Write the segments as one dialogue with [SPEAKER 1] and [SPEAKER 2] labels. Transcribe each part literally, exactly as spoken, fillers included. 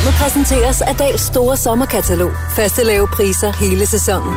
[SPEAKER 1] Programmet præsenteres af Dahls store sommerkatalog. Faste lave priser hele sæsonen.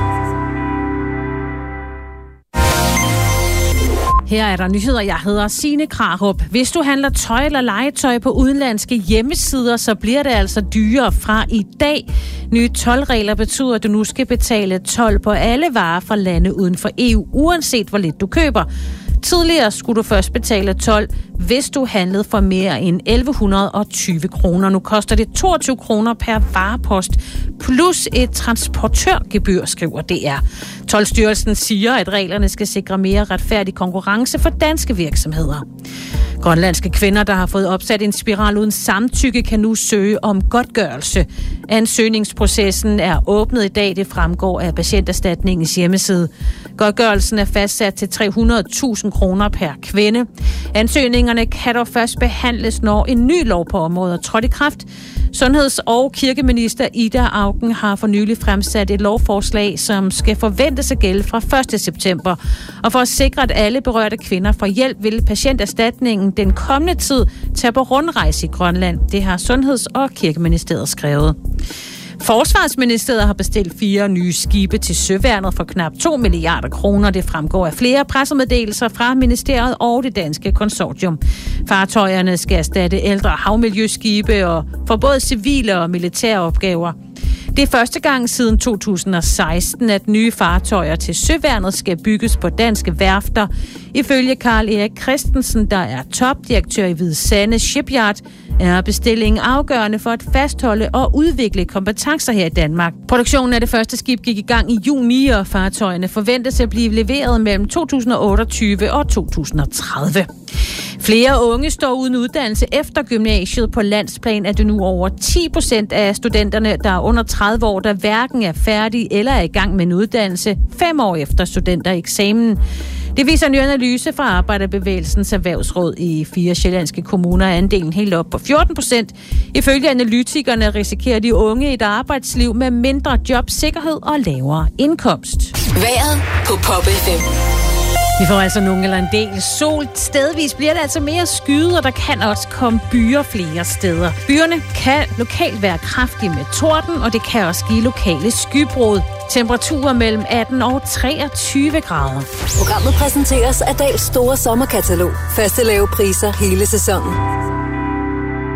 [SPEAKER 2] Her er der nyheder. Jeg hedder Signe Krarup. Hvis du handler tøj eller legetøj på udenlandske hjemmesider, så bliver det altså dyrere fra i dag. Nye toldregler betyder, at du nu skal betale told på alle varer fra lande uden for E U, uanset hvor lidt du køber. Tidligere skulle du først betale told, hvis du handlede for mere end elleve tyve kroner. Nu koster det toogtyve kroner per varepost, plus et transportørgebyr, skriver D R. Toldstyrelsen siger, at reglerne skal sikre mere retfærdig konkurrence for danske virksomheder. Grønlandske kvinder, der har fået opsat en spiral uden samtykke, kan nu søge om godtgørelse. Ansøgningsprocessen er åbnet i dag, det fremgår af Patienterstatningens hjemmeside. Godtgørelsen er fastsat til tre hundrede tusind kroner per kvinde. Ansøgningerne kan dog først behandles, når en ny lov på området er trådt i kraft. Sundheds- og kirkeminister Ida Auken har for nylig fremsat et lovforslag, som skal forventes at gælde fra første september. Og for at sikre, at alle berørte kvinder får hjælp, vil Patienterstatningen den kommende tid tage på rundrejse i Grønland. Det har Sundheds- og Kirkeministeriet skrevet. Forsvarsministeriet har bestilt fire nye skibe til Søværnet for knap to milliarder kroner. Det fremgår af flere pressemeddelelser fra ministeriet og det danske konsortium. Fartøjerne skal erstatte ældre havmiljøskibe og for både civile og militære opgaver. Det er første gang siden to tusind og seksten, at nye fartøjer til Søværnet skal bygges på danske værfter. Ifølge Karl Erik Christensen, der er topdirektør i Hvide Sande Shipyard, er bestillingen afgørende for at fastholde og udvikle kompetencer her i Danmark. Produktionen af det første skib gik i gang i juni, og fartøjerne forventes at blive leveret mellem to tusind og otteogtyve og to tusind og tredive. Flere unge står uden uddannelse efter gymnasiet. På landsplan er det nu over ti procent af studenterne, der er under tredive år, der hverken er færdige eller er i gang med en uddannelse fem år efter studentereksamen. Det viser en ny analyse fra Arbejderbevægelsens Erhvervsråd i fire sjællandske kommuner, er andelen helt op på fjorten procent. Ifølge analytikerne risikerer de unge et arbejdsliv med mindre jobsikkerhed og lavere indkomst.
[SPEAKER 1] Vejret på Pop F M.
[SPEAKER 2] Vi får altså nogen eller en del sol. Stedvis bliver det altså mere skyet, og der kan også komme byer flere steder. Byerne kan lokalt være kraftige med torden, og det kan også give lokale skybrud. Temperaturer mellem atten og treogtyve grader.
[SPEAKER 1] Programmet præsenteres af Dahls store sommerkatalog. Faste lave priser hele sæsonen.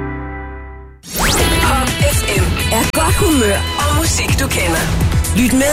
[SPEAKER 1] Pop F M er godt humør og musik, du kender. Lyt med